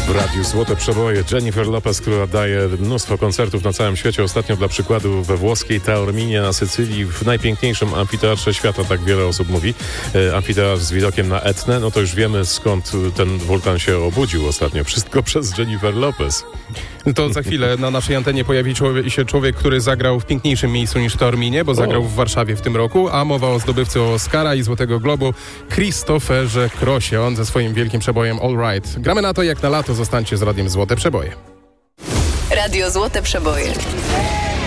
W radiu Złote Przeboje Jennifer Lopez, która daje mnóstwo koncertów na całym świecie. Ostatnio dla przykładu we włoskiej Taorminie na Sycylii, w najpiękniejszym amfiteatrze świata, tak wiele osób mówi. Amfiteatr z widokiem na Etnę. No to już wiemy, skąd ten wulkan się obudził ostatnio. Wszystko przez Jennifer Lopez. To za chwilę na naszej antenie pojawi się człowiek, który zagrał w piękniejszym miejscu niż Taorminie, bo zagrał w Warszawie w tym roku, a mowa o zdobywcy Oscara i Złotego Globu Christopherze Crossie. On ze swoim wielkim przebojem All Right. Gramy na to jak na lato. Zostańcie z Radiem Złote Przeboje. Radio Złote Przeboje.